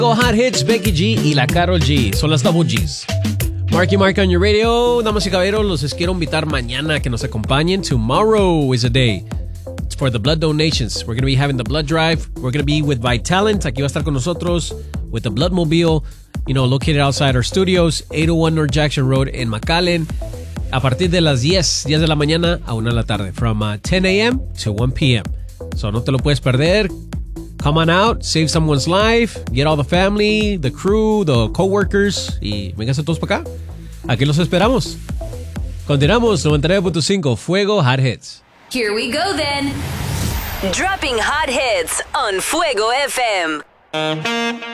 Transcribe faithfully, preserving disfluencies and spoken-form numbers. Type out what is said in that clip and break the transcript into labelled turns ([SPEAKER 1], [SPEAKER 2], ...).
[SPEAKER 1] Go Hot Hits, Becky G y la Karol G. Son las Double Gs. Marky Mark on your radio. Damas y caballeros, los quiero invitar mañana a que nos acompañen. Tomorrow is a day. It's for the blood donations. We're going to be having the blood drive. We're going to be with Vitalent. Aquí va a estar con nosotros with the Bloodmobile, you know, located outside our studios, eight oh one North Jackson Road in McAllen. A partir de las diez, diez de la mañana a una de la tarde. From uh, ten a.m. to one p.m. So no te lo puedes perder. Come on out, save someone's life, get all the family, the crew, the coworkers y vénganse todos para acá. Aquí los esperamos. Continuamos, noventa y nueve punto cinco Fuego Hot Hits.
[SPEAKER 2] Here we go then. Dropping hot hits on Fuego F M.